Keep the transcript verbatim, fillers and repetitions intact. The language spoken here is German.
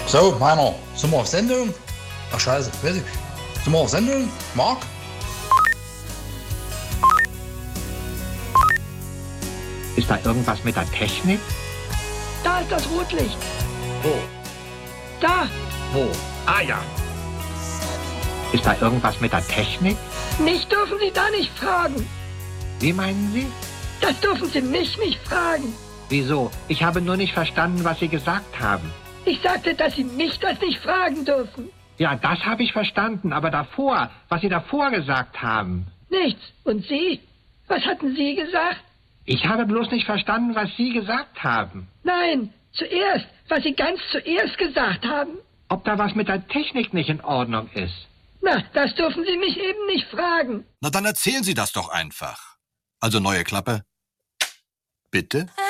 So, meiner, sind wir auf Sendung? Ach scheiße, weiß ich. Sind wir auf Sendung? Marc? Ist da irgendwas mit der Technik? Da ist das Rotlicht. Wo? Da. Wo? Ah ja. Ist da irgendwas mit der Technik? Mich dürfen Sie da nicht fragen. Wie meinen Sie? Das dürfen Sie mich nicht fragen. Wieso? Ich habe nur nicht verstanden, was Sie gesagt haben. Ich sagte, dass Sie mich das nicht fragen dürfen. Ja, das habe ich verstanden, aber davor, was Sie davor gesagt haben. Nichts. Und Sie? Was hatten Sie gesagt? Ich habe bloß nicht verstanden, was Sie gesagt haben. Nein, zuerst, was Sie ganz zuerst gesagt haben. Ob da was mit der Technik nicht in Ordnung ist. Na, das dürfen Sie mich eben nicht fragen. Na, dann erzählen Sie das doch einfach. Also neue Klappe. Bitte?